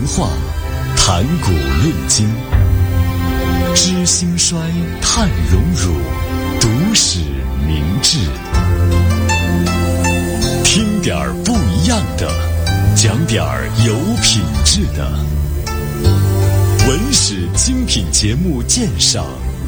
话，谈古论今，知兴衰，探荣辱，读史明智。听点儿不一样的，讲点儿有品质的。文史精品节目鉴赏。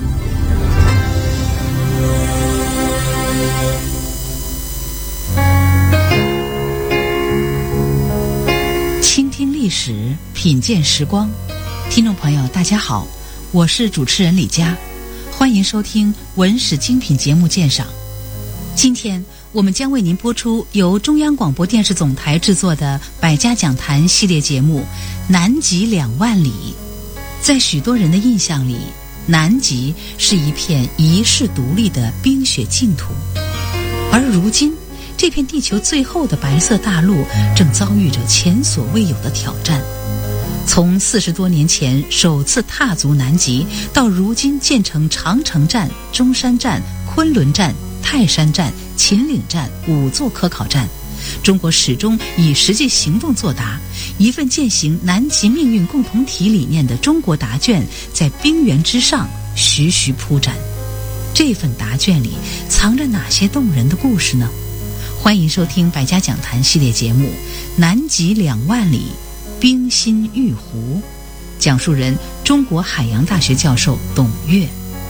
倾听历史，品鉴时光。听众朋友大家好，我是主持人李佳，欢迎收听文史精品节目鉴赏。今天我们将为您播出由中央广播电视总台制作的百家讲坛系列节目《南极2万里》。在许多人的印象里，南极是一片遗世独立的冰雪净土，而如今这片地球最后的白色大陆正遭遇着前所未有的挑战。从40多年前首次踏足南极，到如今建成长城站、中山站、昆仑站、泰山站、秦岭站5座科考站，中国始终以实际行动作答，一份践行南极命运共同体理念的中国答卷在冰原之上徐徐铺展。这份答卷里藏着哪些动人的故事呢？欢迎收听百家讲坛系列节目《南极2万里，冰心玉壶》，讲述人中国海洋大学教授董岳。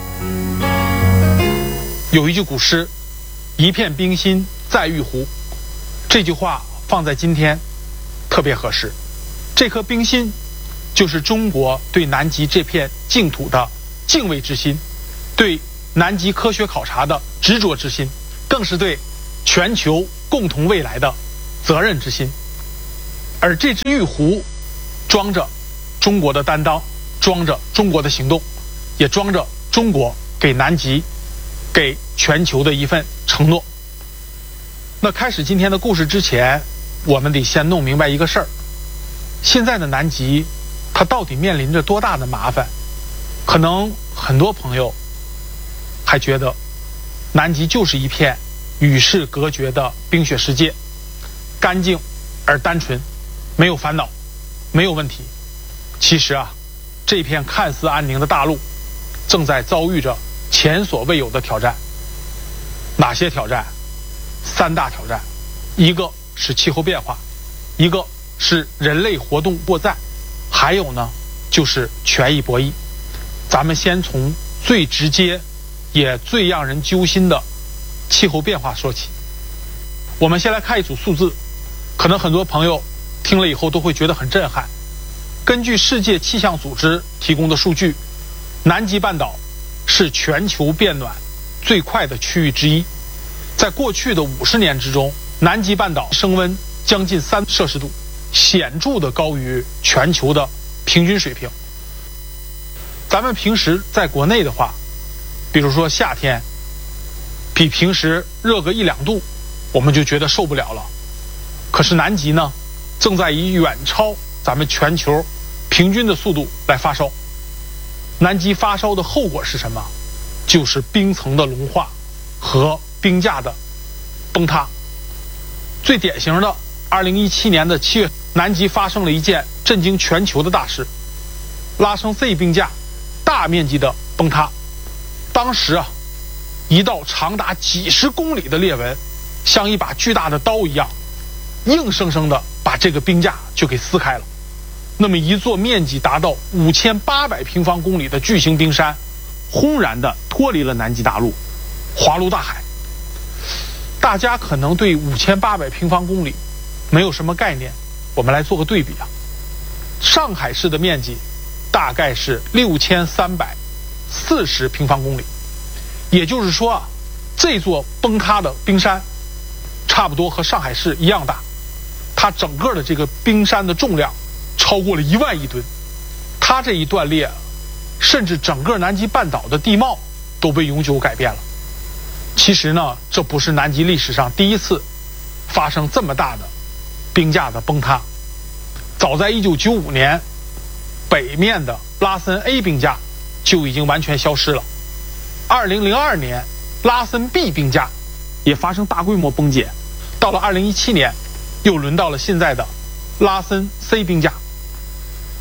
有一句古诗，一片冰心在玉壶，这句话放在今天特别合适。这颗冰心就是中国对南极这片净土的敬畏之心，对南极科学考察的执着之心，更是对全球共同未来的责任之心。而这只玉壶装着中国的担当，装着中国的行动，也装着中国给南极给全球的一份承诺。那开始今天的故事之前，我们得先弄明白一个事儿，现在的南极它到底面临着多大的麻烦？可能很多朋友还觉得南极就是一片与世隔绝的冰雪世界，干净而单纯，没有烦恼，没有问题。其实啊，这片看似安宁的大陆正在遭遇着前所未有的挑战。哪些挑战？3大挑战，一个是气候变化，一个是人类活动过载，还有呢就是权益博弈。咱们先从最直接也最让人揪心的气候变化说起。我们先来看一组数字，可能很多朋友听了以后都会觉得很震撼。根据世界气象组织提供的数据，南极半岛是全球变暖最快的区域之一。在过去的50年之中，南极半岛升温将近3摄氏度，显著的高于全球的平均水平。咱们平时在国内的话，比如说夏天比平时热个1-2度，我们就觉得受不了了。可是南极呢，正在以远超咱们全球平均的速度来发烧。南极发烧的后果是什么？就是冰层的融化和冰架的崩塌。最典型的2017年的7月，南极发生了一件震惊全球的大事，拉升 C 冰架大面积的崩塌。当时啊，一道长达几十公里的裂纹像一把巨大的刀一样，硬生生的把这个冰架就给撕开了。那么一座面积达到5800平方公里的巨型冰山轰然的脱离了南极大陆，滑入大海。大家可能对5800平方公里没有什么概念，我们来做个对比啊。上海市的面积大概是6340平方公里，也就是说啊，这座崩塌的冰山差不多和上海市一样大，它整个的这个冰山的重量超过了1万亿吨。它这一断裂，甚至整个南极半岛的地貌都被永久改变了。其实呢，这不是南极历史上第一次发生这么大的冰架的崩塌。早在1995年，北面的拉森 A 冰架就已经完全消失了。2002年，拉森 B 冰架也发生大规模崩解。到了2017年，又轮到了现在的拉森 C 冰架。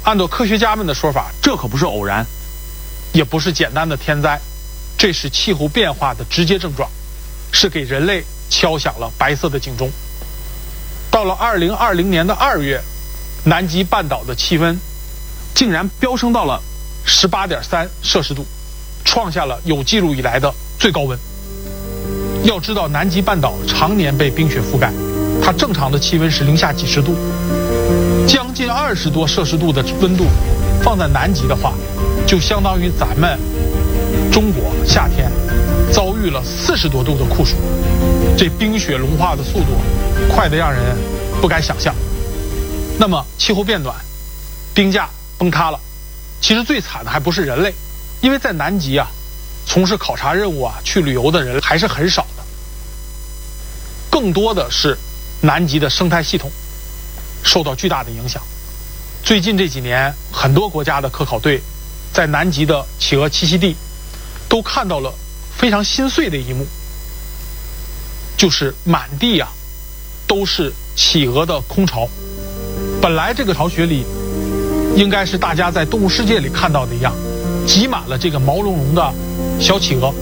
按照科学家们的说法，这可不是偶然，也不是简单的天灾，这是气候变化的直接症状，是给人类敲响了白色的警钟。到了2020年的2月，南极半岛的气温竟然飙升到了18.3摄氏度，创下了有记录以来的最高温。要知道，南极半岛常年被冰雪覆盖，它正常的气温是零下几十度，将近20多摄氏度的温度放在南极的话，就相当于咱们中国夏天遭遇了40多度的酷暑，这冰雪融化的速度快得让人不敢想象。那么气候变暖，冰架崩塌了，其实最惨的还不是人类，因为在南极啊，从事考察任务啊、去旅游的人还是很少的，更多的是南极的生态系统受到巨大的影响。最近这几年，很多国家的科考队在南极的企鹅栖息地都看到了非常心碎的一幕，就是满地啊都是企鹅的空巢。本来这个巢穴里应该是大家在动物世界里看到的一样，挤满了这个毛茸茸的小企鹅，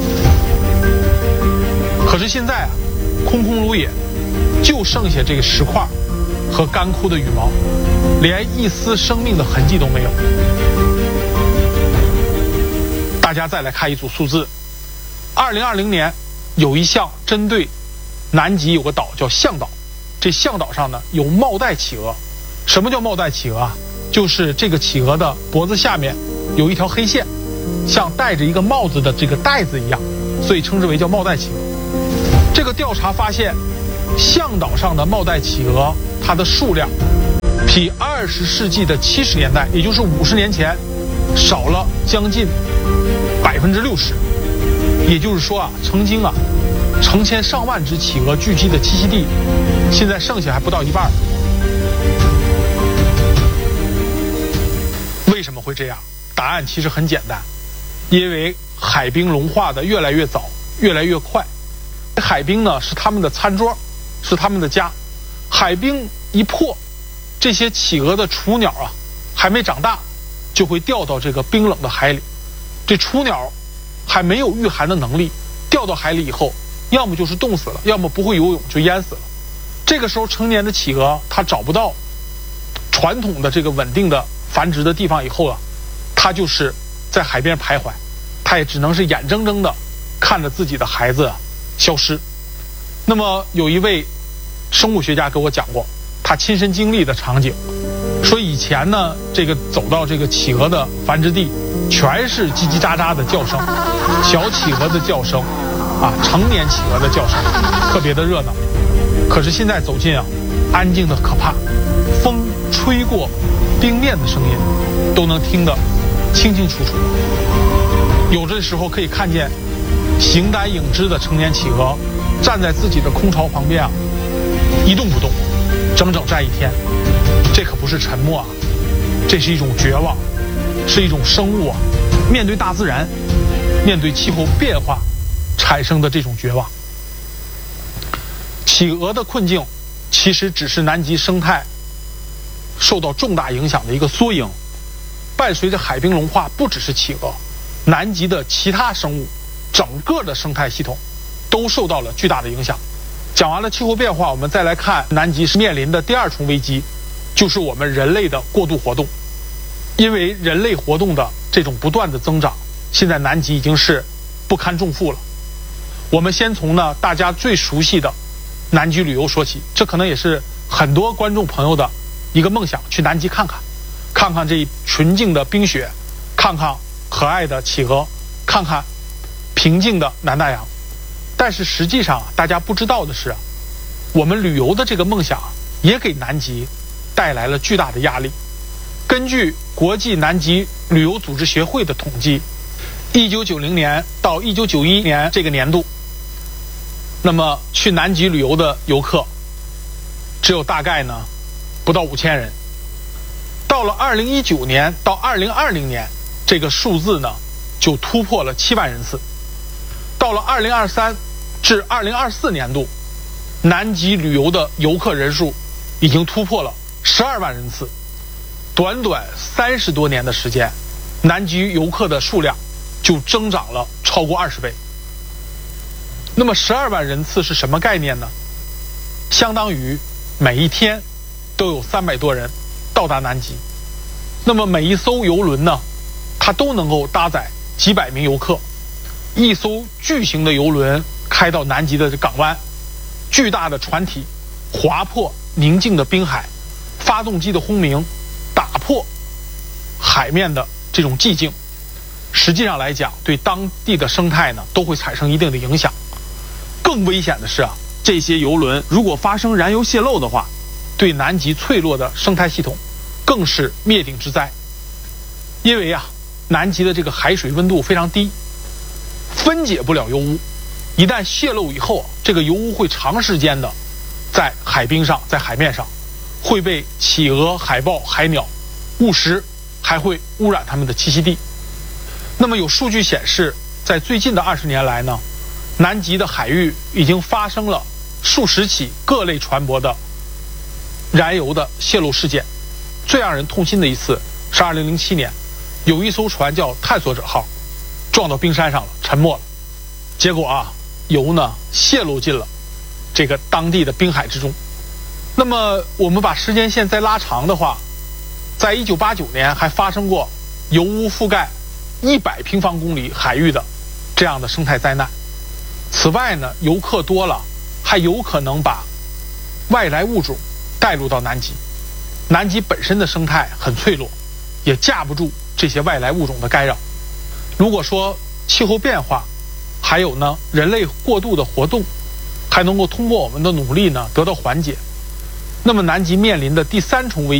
可是现在啊，空空如也，就剩下这个石块和干枯的羽毛，连一丝生命的痕迹都没有。大家再来看一组数字，2020年有一项针对南极有个岛叫象岛，这象岛上呢有帽带企鹅。什么叫帽带企鹅啊？就是这个企鹅的脖子下面有一条黑线，像戴着一个帽子的这个带子一样，所以称之为叫帽带企鹅。这个调查发现，象岛上的帽带企鹅它的数量比20世纪的70年代，也就是50年前少了将近60%。也就是说啊，曾经啊成千上万只企鹅聚集的栖息地，现在剩下还不到一半。为什么会这样？答案其实很简单，因为海冰融化的越来越早，越来越快。海冰呢是他们的餐桌，是他们的家。海冰一破，这些企鹅的雏鸟啊还没长大，就会掉到这个冰冷的海里。这雏鸟还没有御寒的能力，掉到海里以后，要么就是冻死了，要么不会游泳就淹死了。这个时候成年的企鹅它找不到传统的这个稳定的繁殖的地方以后啊，它就是在海边徘徊，它也只能是眼睁睁的看着自己的孩子消失。那么有一位生物学家给我讲过他亲身经历的场景，说以前呢，这个走到这个企鹅的繁殖地，全是叽叽喳喳的叫声，小企鹅的叫声啊，成年企鹅的叫声，特别的热闹。可是现在走近啊，安静的可怕，风吹过冰面的声音都能听得清清楚楚。有的时候可以看见形单影只的成年企鹅站在自己的空巢旁边啊，一动不动，整整站一天。这可不是沉默啊，这是一种绝望，是一种生物啊面对大自然，面对气候变化产生的这种绝望。企鹅的困境其实只是南极生态受到重大影响的一个缩影。伴随着海冰融化，不只是企鹅，南极的其他生物，整个的生态系统都受到了巨大的影响。讲完了气候变化，我们再来看南极面临的第二重危机，就是我们人类的过度活动。因为人类活动的这种不断的增长，现在南极已经是不堪重负了。我们先从呢大家最熟悉的南极旅游说起，这可能也是很多观众朋友的一个梦想，去南极看看，看看这纯净的冰雪，看看可爱的企鹅，看看平静的南大洋。但是实际上大家不知道的是，我们旅游的这个梦想也给南极带来了巨大的压力。根据国际南极旅游组织协会的统计，1990年到1991年这个年度，那么去南极旅游的游客只有大概呢不到5000人。到了2019年到2020年，这个数字呢就突破了7万人次。到了2023至2024年度，南极旅游的游客人数已经突破了12万人次。 短短30多年的时间，南极游客的数量就增长了超过20倍。那么12万人次是什么概念呢？相当于每一天都有300多人到达南极。那么每一艘游轮呢，它都能够搭载几百名游客。一艘巨型的游轮开到南极的港湾，巨大的船体划破宁静的滨海，发动机的轰鸣打破海面的这种寂静，实际上来讲对当地的生态呢都会产生一定的影响。更危险的是啊， 这些游轮如果发生燃油泄漏的话， 对南极脆弱的生态系统更是灭顶之灾。因为啊，南极的这个海水温度非常低，分解不了油污，一旦泄漏以后，这个油污会长时间的在海冰上，在海面上会被企鹅、海豹、海鸟误食，还会污染它们的栖息地。那么有数据显示，在最近的20年来呢，南极的海域已经发生了数十起各类船舶的燃油的泄漏事件。最让人痛心的一次是2007年，有一艘船叫探索者号撞到冰山上了，沉没了。结果啊，油呢泄露进了这个当地的滨海之中。那么我们把时间线再拉长的话，在1989年还发生过油污覆盖100平方公里海域的这样的生态灾难。此外呢，游客多了，还有可能把外来物种带入到南极。南极本身的生态很脆弱，也架不住这些外来物种的干扰。如果说气候变化，还有呢人类过度的活动，还能够通过我们的努力呢得到缓解，那么南极面临的第3重危